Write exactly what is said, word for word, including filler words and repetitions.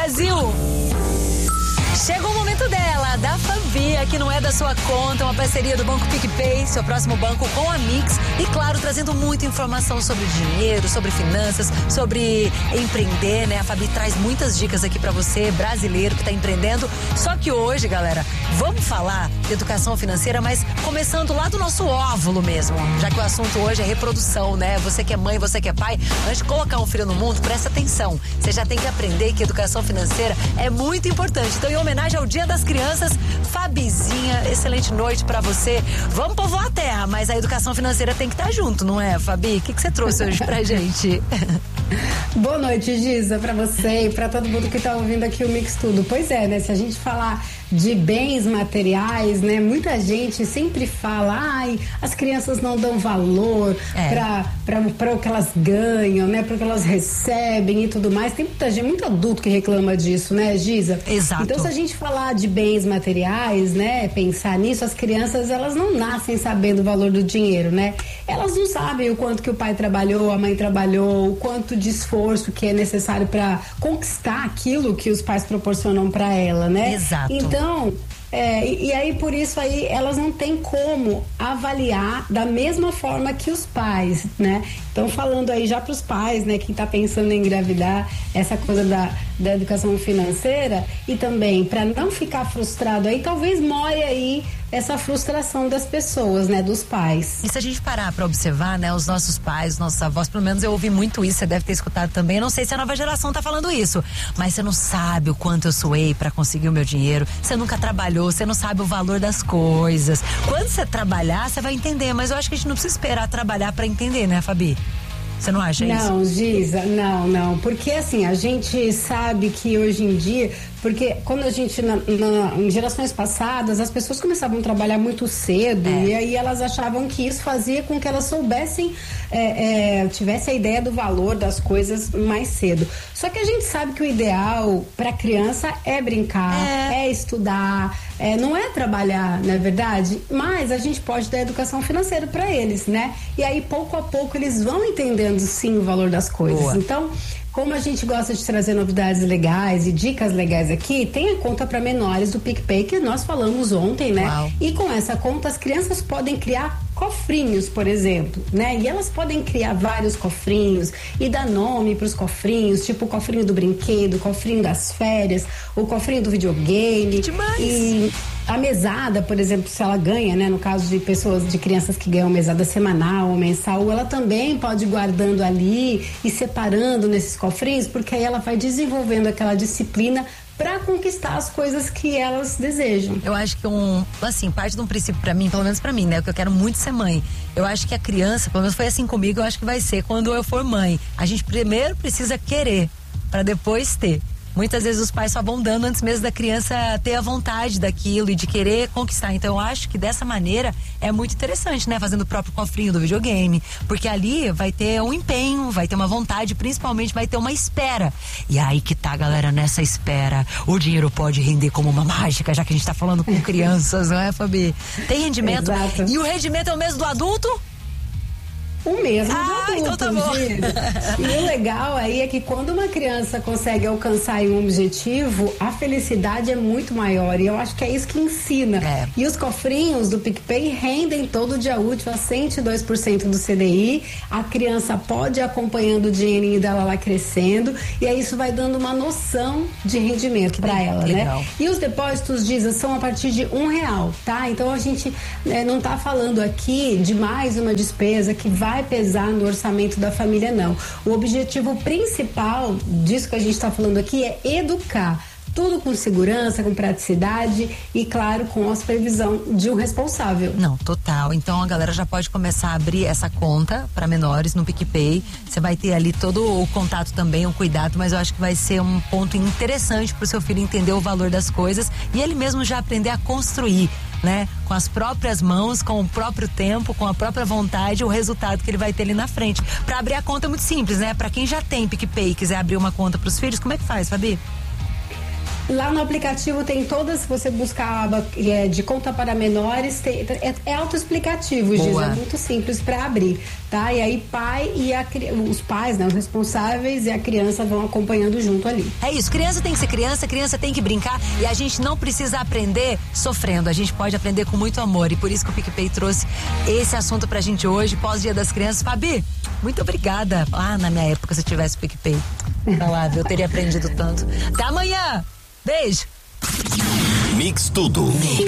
Brasil! Chegou o momento dela, da Fabi, que não é da sua conta, uma parceria do Banco PicPay, seu próximo banco com a Mix. E claro, trazendo muita informação sobre dinheiro, sobre finanças, sobre empreender, né? A Fabi traz muitas dicas aqui pra você, brasileiro que tá empreendendo. Só que hoje, galera, vamos falar de educação financeira, mas começando lá do nosso óvulo mesmo. Já que o assunto hoje é reprodução, né? Você que é mãe, você que é pai, antes de colocar um filho no mundo, presta atenção. Você já tem que aprender que educação financeira é muito importante. Então, em homenagem ao Dia das Crianças, Fabizinha, excelente noite pra você. Vamos povoar a terra, mas a educação financeira tem que estar junto, não é, Fabi? O que, que você trouxe hoje pra gente? Boa noite, Giza, pra você e pra todo mundo que tá ouvindo aqui o Mix Tudo. Pois é, né? Se a gente falar de bens materiais, né? Muita gente sempre fala, ai, as crianças não dão valor é. pra, pra, pra o que elas ganham, né? Para o que elas recebem e tudo mais. Tem muita gente, muito adulto que reclama disso, né, Giza? Exato. Então, se a gente falar de bens materiais, né? Pensar nisso, as crianças, elas não nascem sabendo o valor do dinheiro, né? Elas não sabem o quanto que o pai trabalhou, a mãe trabalhou, o quanto de esforço que é necessário para conquistar aquilo que os pais proporcionam para ela, né? Exato. Então, é, e, e aí por isso aí elas não têm como avaliar da mesma forma que os pais, né? Então, falando aí já para os pais, né, quem está pensando em engravidar, essa coisa da, da educação financeira, e também para não ficar frustrado aí, talvez more aí essa frustração das pessoas, né, dos pais. E se a gente parar para observar, né, os nossos pais, os nossos avós, pelo menos eu ouvi muito isso, você deve ter escutado também, eu não sei se a nova geração tá falando isso, mas você não sabe o quanto eu suei para conseguir o meu dinheiro, você nunca trabalhou, você não sabe o valor das coisas. Quando você trabalhar, você vai entender, mas eu acho que a gente não precisa esperar trabalhar para entender, né, Fabi? Você não acha isso? Não, Giza, não, não. Porque assim, a gente sabe que hoje em dia, porque quando a gente, na, na, em gerações passadas, as pessoas começavam a trabalhar muito cedo, é. E aí elas achavam que isso fazia com que elas soubessem, é, é, tivessem a ideia do valor das coisas mais cedo. Só que a gente sabe que o ideal para criança é brincar, é, é estudar, é, não é trabalhar, não é verdade? Mas a gente pode dar educação financeira para eles, né? E aí pouco a pouco eles vão entendendo sim o valor das coisas. Boa. Então, como a gente gosta de trazer novidades legais e dicas legais aqui, tem a conta para menores do PicPay que nós falamos ontem, né? Uau. E com essa conta as crianças podem criar cofrinhos, por exemplo, né? E elas podem criar vários cofrinhos e dar nome para os cofrinhos, tipo o cofrinho do brinquedo, o cofrinho das férias, o cofrinho do videogame. Demais! E a mesada, por exemplo, se ela ganha, né? No caso de pessoas, de crianças que ganham mesada semanal ou mensal, ela também pode ir guardando ali e separando nesses cofrinhos, porque aí ela vai desenvolvendo aquela disciplina para conquistar as coisas que elas desejam. Eu acho que um, assim, parte de um princípio para mim, pelo menos para mim, né, que eu quero muito ser mãe. Eu acho que a criança, pelo menos foi assim comigo, eu acho que vai ser quando eu for mãe. A gente primeiro precisa querer para depois ter. Muitas vezes os pais só vão dando antes mesmo da criança ter a vontade daquilo e de querer conquistar. Então eu acho que dessa maneira é muito interessante, né? Fazendo o próprio cofrinho do videogame, porque ali vai ter um empenho, vai ter uma vontade, principalmente vai ter uma espera. E aí que tá, galera, nessa espera, o dinheiro pode render como uma mágica, já que a gente tá falando com crianças, não é, Fabi? Tem rendimento. Exato. E o rendimento é o mesmo do adulto? O mesmo ah, adulto, então tá bom. E o legal aí é que quando uma criança consegue alcançar um objetivo, a felicidade é muito maior. E eu acho que é isso que ensina. É. E os cofrinhos do PicPay rendem todo dia útil a cento e dois por cento do C D I. A criança pode ir acompanhando o dinheirinho dela lá crescendo. E aí isso vai dando uma noção de rendimento para ela, legal. Né? E os depósitos, Giza, são a partir de um real, tá? Então a gente né, não tá falando aqui de mais uma despesa que vai vai pesar no orçamento da família, não. O objetivo principal disso que a gente está falando aqui é educar. Tudo com segurança, com praticidade e, claro, com a supervisão de um responsável. Não, total. Então a galera já pode começar a abrir essa conta para menores no PicPay. Você vai ter ali todo o contato também, o cuidado, mas eu acho que vai ser um ponto interessante para o seu filho entender o valor das coisas e ele mesmo já aprender a construir, né? Com as próprias mãos, com o próprio tempo, com a própria vontade, o resultado que ele vai ter ali na frente. Para abrir a conta é muito simples, né? Para quem já tem PicPay e quiser abrir uma conta para os filhos, como é que faz, Fabi? Lá no aplicativo tem todas, se você buscar a aba é, de conta para menores, tem, é, é autoexplicativo, Giz, é muito simples para abrir, tá? E aí pai e a, os pais, né, os responsáveis e a criança vão acompanhando junto ali. É isso, criança tem que ser criança, criança tem que brincar e a gente não precisa aprender sofrendo, a gente pode aprender com muito amor e por isso que o PicPay trouxe esse assunto pra gente hoje, pós-dia das crianças. Fabi, muito obrigada. Ah, na minha época, se eu tivesse PicPay, tá lá, eu teria aprendido tanto. Até amanhã! Beijo! Mix Tudo.